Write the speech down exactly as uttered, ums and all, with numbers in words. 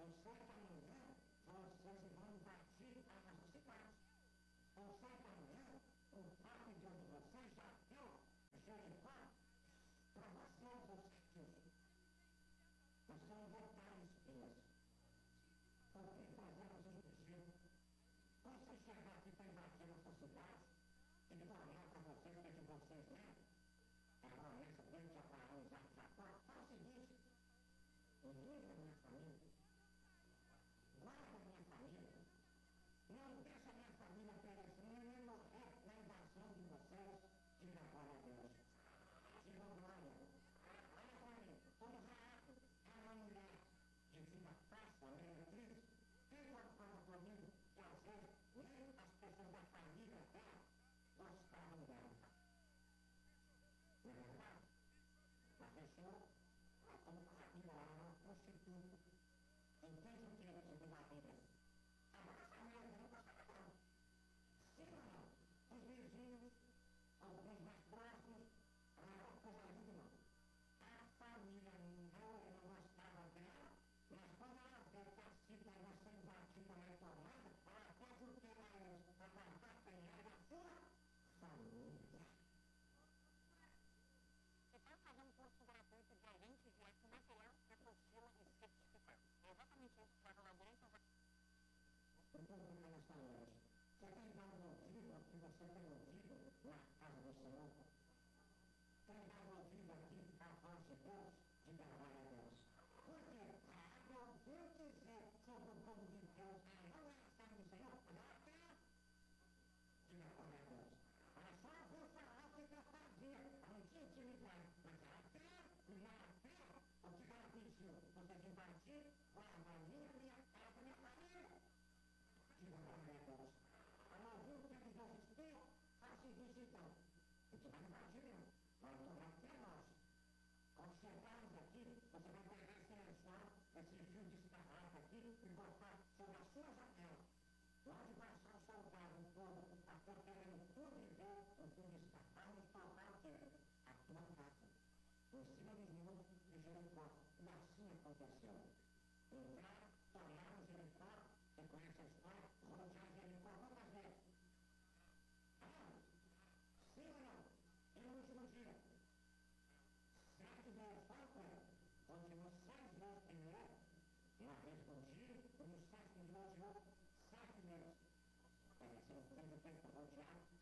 Eu sei que amanhã vocês vão invadir as cidades. Eu sei que amanhã o pai de um de vocês já deu Jericó para vocês, os cativos. Nós vamos voltar espias. Porque fazemos o pedido. Quando você chegar aqui para invadir nossa cidade, ele vai olhar para vocês o que vocês lembram. Agora, essa dentro de Abraão, Isaac e Jacó, faz o seguinte: livra minha família, guarda minha família, não deixa minha família perecer, nem morrer na invasão de vocês. Diga glória a Deus. Diga glória. Olha para mim, todo Raab é uma mulher de vida fácil, meretriz. Fica uma coisa comigo que às vezes nem as pessoas da família dela gostaram dela. Não é verdade? Mas deixou como família lá uma prostituta. Entende o que é isso de barriga? Agora essa mulher não gostava não. Sim ou não? Os vizinhos, alguns mais próximos, não coisa nenhuma. A família não, não gostava dela, mas quando ela vê que a cidade vai ser invadida na tomada, ela pede o que mais para guardar penhada a sua família. Você está fazendo um curso gratuito de agente de arte material para apostila e certificado. É exatamente isso que vai rolar durante a... Eu estou brincando esta noite. Você tem dado ouvido ao que você tem ouvido na casa do Senhor? Tem dado ouvido aqui a voz de Deus? Diga glória a Deus. Porque Raab ouviu dizer sobre o povo de Deus, ah, não é a casa do Senhor, agora tem. Diga glória a Deus. Ela só ouviu falar o que ela fazia, não tinha intimidade, mas ela tem, e ela tem o que ela pediu. Vocês invadir, guarda a minha, minha casa, minha família. Diga glória a Deus. Ela ouviu o que eles vão dizer, faz o seguinte então, a gente vai invadir mesmo, vai tomar até nós. Quando chegarmos aqui, você vai pegar esse lençol, esse fio de escarlate aqui e botar sobre a sua janela. Pode passar um soldado, um povo, a tua querendo tudo e ver o fio de escarlate e tocar o quê? A tua casa. Em cima dos muros de Jericó. E assim aconteceu. Entraram, tomaram Jericó, você conhece a história, rodearam Jericó quantas vezes? Ah, sim ou não? E no último dia? Sete vezes, qual foi? Continuou seis vezes primeiro, uma vez por dia, e no sétimo dia, sete vezes. É, se não teve tempo rodeado,